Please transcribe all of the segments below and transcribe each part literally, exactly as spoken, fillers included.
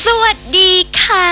สวัสดีค่ะ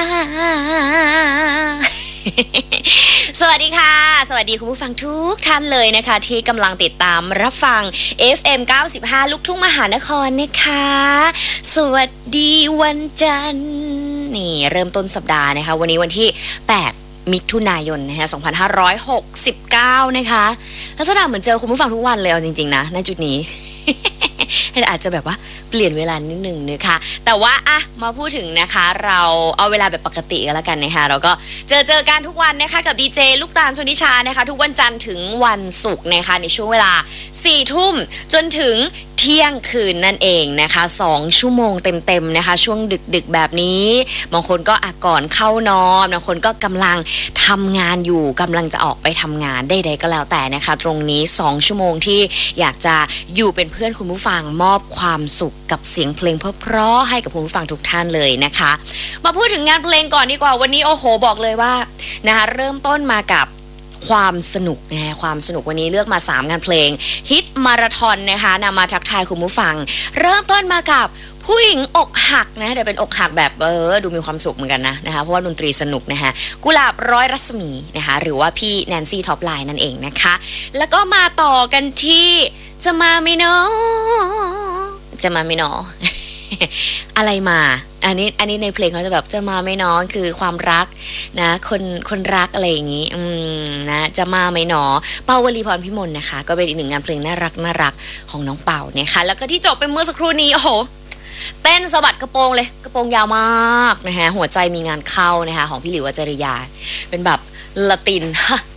สวัสดีค่ะสวัสดีคุณผู้ฟังทุกท่านเลยนะคะที่กำลังติดตามรับฟัง เอฟ เอ็ม เก้าสิบห้า ลูกทุ่งมหานครนะคะสวัสดีวันจันทร์นี่เริ่มต้นสัปดาห์นะคะวันนี้วันที่แปดมิถุนายนนะคะสองพันห้าร้อยหกสิบเก้านะคะลักษณะเหมือนเจอคุณผู้ฟังทุกวันเลยเอาจริงๆนะในจุดนี้ อาจจะแบบว่าเปลี่ยนเวลานิดนึงนะคะแต่ว่าอะมาพูดถึงนะคะเราเอาเวลาแบบปกติกันแล้วกันนะคะเราก็เจอเจอกันทุกวันนะคะกับดีเจลูกตาลชนิชานะคะทุกวันจันทร์ถึงวันศุกร์นะคะในช่วงเวลาสี่ทุ่มจนถึงเที่ยงคืนนั่นเองนะคะสองชั่วโมงเต็มๆนะคะช่วงดึกๆแบบนี้บางคนก็อ่ะก่อนเข้านอนบางคนก็กำลังทำงานอยู่กำลังจะออกไปทำงานใดๆก็แล้วแต่นะคะตรงนี้สองชั่วโมงที่อยากจะอยู่เป็นเพื่อนคุณผู้ฟังมอบความสุขกับเสียงเพลงเพราะๆให้กับคุณผู้ฟังทุกท่านเลยนะคะมาพูดถึงงานเพลงก่อนดีกว่าวันนี้โอ้โหบอกเลยว่านะคะเริ่มต้นมากับความสนุกนะความสนุกวันนี้เลือกมาสามงานเพลงฮิตมาราธอนนะคะนำมาทักทายคุณผู้ฟังเริ่มต้นมากับผู้หญิงอกหักนะแต่เป็นอกหักแบบเออดูมีความสุขเหมือนกันนะนะคะเพราะว่าดนตรีสนุกนะคะกุหลาบร้อยรัศมีนะคะหรือว่าพี่แนนซี่ท็อปไลน์นั่นเองนะคะแล้วก็มาต่อกันที่จะมาไม่เนาะจะมาไม่เนาะ อะไรมาอันนี้อันนี้ในเพลงเขาจะแบบจะมาไม่น้องคือความรักนะคนคนรักอะไรอย่างนี้อืมนะจะมาไม่หนอเปาวลีพรพิมลนะคะก็เป็นอีกหนึ่งงานเพลงน่ารักน่ารักของน้องเป่าเนี่ยค่ะแล้วก็ที่จบไปเมื่อสักครู่นี้โอ้โหเต้นสะบัดกระโปรงเลยกระโปรงยาวมากนะคะหัวใจมีงานเข้านะคะของพี่หลิววจริยาเป็นแบบละตินฮะ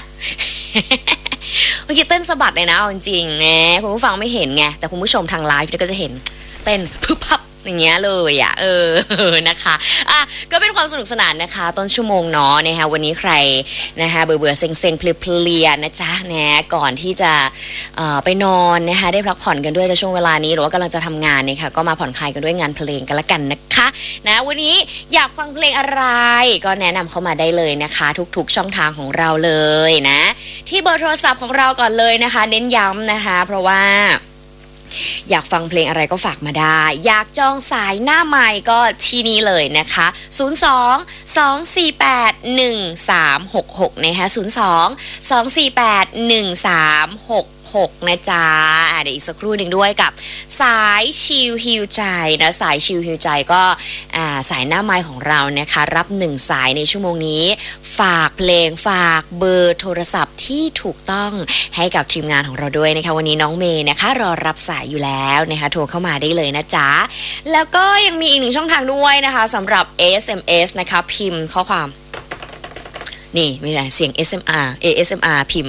เมื่อกี้เต้นสะบัดเลยนะจริงๆไงคุณผู้ฟังไม่เห็นไงแต่คุณผู้ชมทางไลฟ์ก็จะเห็นเต้นพึบพับอย่างเงี้ยเลยอ่ะเออนะคะอ่ะก็เป็นความสนุกสนานนะคะต้นชั่วโมงเนาะนะคะวันนี้ใครนะคะเบื่อเบื่อเซ็งเซ็งเพลียๆนะจ๊ะนะก่อนที่จะเอ่อไปนอนนะคะได้พักผ่อนกันด้วยในช่วงเวลานี้หรือว่ากำลังจะทำงานเนี่ยค่ะก็มาผ่อนคลายกันด้วยงานเพลงกันละกันนะคะนะวันนี้อยากฟังเพลงอะไรก็แนะนำเข้ามาได้เลยนะคะทุกๆช่องทางของเราเลยนะที่เบอร์โทรศัพท์ของเราก่อนเลยนะคะเน้นย้ำนะคะเพราะว่าอยากฟังเพลงอะไรก็ฝากมาได้อยากจองสายหน้าไมค์ก็ที่นี้เลยนะคะศูนย์ สอง สอง สี่ แปด หนึ่ง สาม หก หกนะคะศูนย์ สอง สอง สี่ แปด หนึ่ง สาม หก หกนะจ๊ะเดี๋ยวอีกสักครู่หนึ่งด้วยกับสายชิลฮิวใจนะสายชิลฮิวใจก็อ่าสายหน้าไมค์ของเรานะคะรับหนึ่งสายในชั่วโมงนี้ฝากเพลงฝากเบอร์โทรศัพท์ที่ถูกต้องให้กับทีมงานของเราด้วยนะคะวันนี้น้องเมย์นะคะรอรับสายอยู่แล้วนะคะโทรเข้ามาได้เลยนะจ๊ะแล้วก็ยังมีอีกหนึ่งช่องทางด้วยนะคะสำหรับ เอ เอส เอ็ม เอส นะคะพิมพ์ข้อความนี่ไม่ใช่เสียง เอส เอ็ม อาร์ เอ เอส เอ็ม อาร์ พิมพ์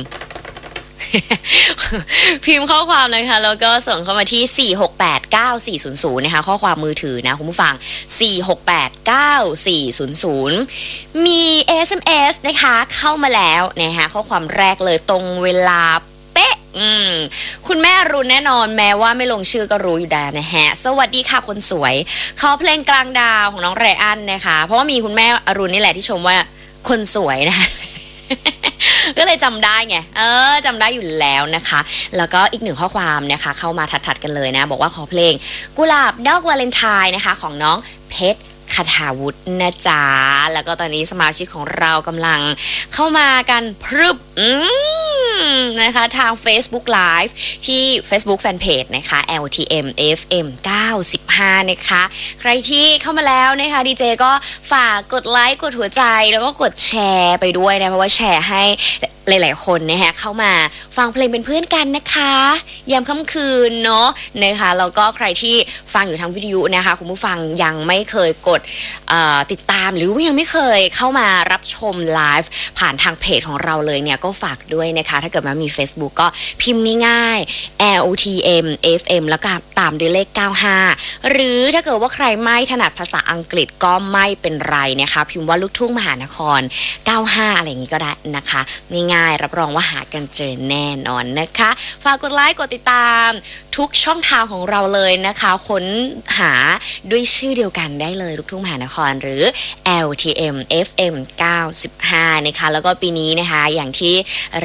พิมพ์ข้อความเลยค่ะแล้วก็ส่งเข้ามาที่สี่ หก แปด เก้า สี่ ศูนย์ ศูนย์นะคะข้อความมือถือนะคุณผู้ฟังสี่ หก แปด เก้า สี่ ศูนย์ ศูนย์มี เอ เอส เอ็ม เอส นะคะเข้ามาแล้วนะคะข้อความแรกเลยตรงเวลาเป๊ะอืมคุณแม่รู้แน่นอนแม้ว่าไม่ลงชื่อก็รู้อยู่แล้วนะฮะสวัสดีค่ะคนสวยขอเพลงกลางดาวของน้องไรอันนะคะเพราะว่ามีคุณแม่อรุณนี่แหละที่ชมว่าคนสวยนะคะก็เลยจำได้ไงเออจำได้อยู่แล้วนะคะแล้วก็อีกหนึ่งข้อความนะคะเข้ามาถัดๆกันเลยนะบอกว่าขอเพลงกุหลาบดอกวาเลนไทน์นะคะของน้องเพชรคทาวุฒินะจ๊ะแล้วก็ตอนนี้สมาชิกของเรากำลังเข้ามากันพรึบอืมนะคะทาง Facebook Live ที่ Facebook Fanpage นะคะ แอล ที เอ็ม เอฟ เอ็ม เก้าสิบห้านะคะใครที่เข้ามาแล้วนะคะดีเจก็ฝากกดไลค์กดหัวใจแล้วก็กดแชร์ไปด้วยนะเพราะว่าแชร์ให้หลายๆคนนะคะเข้ามาฟังเพลงเป็นเพื่อนกันนะคะยามค่ำคืนเนาะนะคะแล้วก็ใครที่ฟังอยู่ทางวิทยุนะคะคุณผู้ฟังยังไม่เคยกดติดตามหรือว่ายังไม่เคยเข้ามารับชมไลฟ์ผ่านทางเพจของเราเลยเนี่ยก็ฝากด้วยนะคะถ้าเกิดว่ามี Facebook ก็พิมพ์ง่ายๆ แอล ที เอ็ม เอฟ เอ็ม แล้วก็ตามด้วยเลขเก้าห้าหรือถ้าเกิดว่าใครไม่ถนัดภาษาอังกฤษก็ไม่เป็นไรนะคะพิมพ์ว่าลูกทุ่งมหานครเก้าห้าอะไรอย่างนี้ก็ได้นะคะง่ายๆรับรองว่าหากันเจอแน่นอนนะคะฝากกดไลค์กดติดตามทุกช่องทางของเราเลยนะคะค้นหาด้วยชื่อเดียวกันได้เลยลูกทุ่งมหานครหรือ แอล ที เอ็ม เอฟ เอ็ม เก้าสิบห้านะคะแล้วก็ปีนี้นะคะอย่างที่เรา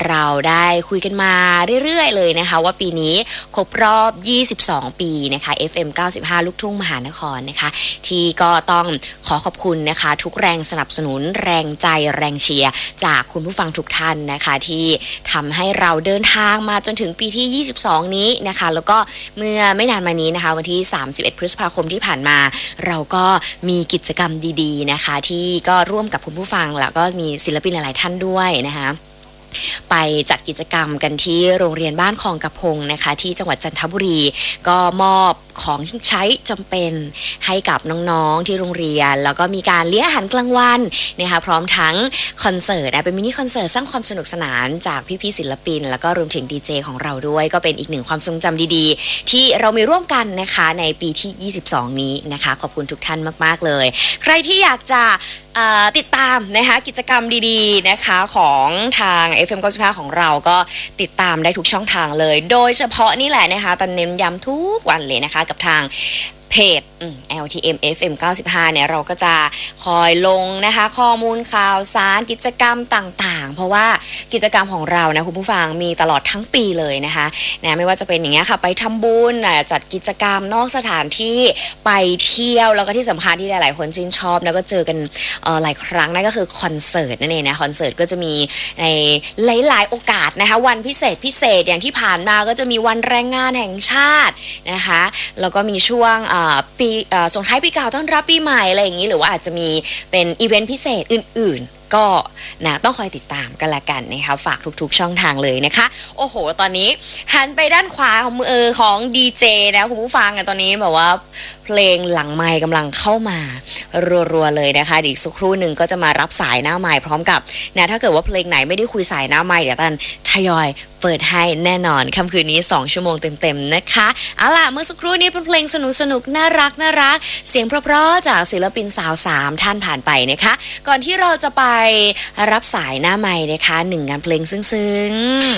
ได้คุยกันมาเรื่อยๆเลยนะคะว่าปีนี้ครบรอบยี่สิบสองปีนะคะ เอฟ เอ็ม เก้าสิบห้า ลูกทุ่งมหานครนะคะที่ก็ต้องขอขอบคุณนะคะทุกแรงสนับสนุนแรงใจแรงเชียร์จากคุณผู้ฟังทุกท่านนะคะที่ทำให้เราเดินทางมาจนถึงปีที่ยี่สิบสองนี้นะคะแล้วก็เมื่อไม่นานมานี้นะคะวันที่สามสิบเอ็ดพฤษภาคมที่ผ่านมาเราก็มีกิจกรรมดีๆนะคะที่ก็ร่วมกับคุณผู้ฟังแล้วก็มีศิลปินหลายๆท่านด้วยนะคะไปจัดกิจกรรมกันที่โรงเรียนบ้านคลองกระพงนะคะที่จังหวัดจันทบุรีก็มอบของที่ใช้จำเป็นให้กับน้องๆที่โรงเรียนแล้วก็มีการเลี้ยงอาหารกลางวันนะคะพร้อมทั้งคอนเสิร์ตนะเป็นมินิคอนเสิร์ตสร้างความสนุกสนานจากพี่ๆศิลปินแล้วก็รวมถึงดีเจของเราด้วยก็เป็นอีกหนึ่งความทรงจำดีๆที่เรามีร่วมกันนะคะในปีที่ยี่สิบสองนี้นะคะขอบคุณทุกท่านมากๆเลยใครที่อยากจะติดตามนะคะกิจกรรมดีๆนะคะของทาง เอฟ เอ็ม เก้าสิบห้า ของเราก็ติดตามได้ทุกช่องทางเลยโดยเฉพาะนี่แหละนะคะตอนเน้นย้ำทุกวันเลยนะคะกับทางเพจ แอล ที เอ็ม เอฟ เอ็ม เก้าสิบห้า เนี่ยเราก็จะคอยลงนะคะข้อมูลข่าวสารกิจกรรมต่างๆเพราะว่ากิจกรรมของเรานะคุณผู้ฟังมีตลอดทั้งปีเลยนะคะนะไม่ว่าจะเป็นอย่างเงี้ยค่ะไปทำบุญจัดกิจกรรมนอกสถานที่ไปเที่ยวแล้วก็ที่สำคัญที่หลายๆคนชื่นชอบแล้วก็เจอกันหลายครั้งนั่นก็คือคอนเสิร์ตนั่นเองนะคอนเสิร์ตก็จะมีในหลายๆโอกาสนะคะวันพิเศษพิเศษอย่างที่ผ่านมาก็จะมีวันแรงงานแห่งชาตินะคะแล้วก็มีช่วงปีส่งท้ายปีเก่าต้อนรับปีใหม่อะไรอย่างนี้หรือว่าอาจจะมีเป็นอีเวนต์พิเศษอื่นๆก็นะต้องคอยติดตามกันละกันนะคะฝากทุกๆช่องทางเลยนะคะโอ้โหตอนนี้หันไปด้านขวาของมือของดีเจนะคุณผู้ฟังตอนนี้แบบว่าเพลงหลังไมค์กำลังเข้ามารัวๆเลยนะคะอีกสักครู่หนึ่งก็จะมารับสายหน้าไมค์พร้อมกับนะถ้าเกิดว่าเพลงไหนไม่ได้คุยสายหน้าไมค์เดี๋ยวตันทยอยเปิดให้แน่นอนค่ำคืนนี้สองชั่วโมงเต็มๆนะคะเอาล่ะเมื่อสักครู่นี้เป็นเพลงสนุกๆน่ารักน่ารักเสียงเพราะๆจากศิลปินสาวสามท่านผ่านไปนะคะก่อนที่เราจะไปรับสายหน้าไมค์นะคะหนึ่งงานเพลงซึ้ง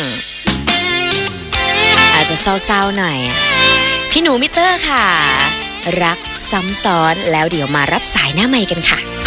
ๆอาจจะเศร้าๆหน่อยพี่หนูมิเตอร์ค่ะรักซ้ำซ้อนแล้วเดี๋ยวมารับสายหน้าไมค์กันค่ะ